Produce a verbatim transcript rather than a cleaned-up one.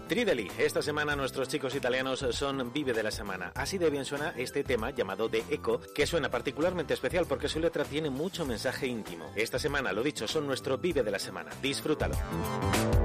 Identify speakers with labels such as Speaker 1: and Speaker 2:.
Speaker 1: Trideli, esta semana nuestros chicos italianos son Vive de la Semana. Así de bien suena este tema llamado De Eco, que suena particularmente especial porque su letra tiene mucho mensaje íntimo. Esta semana, lo dicho, son nuestro Vive de la Semana. Disfrútalo.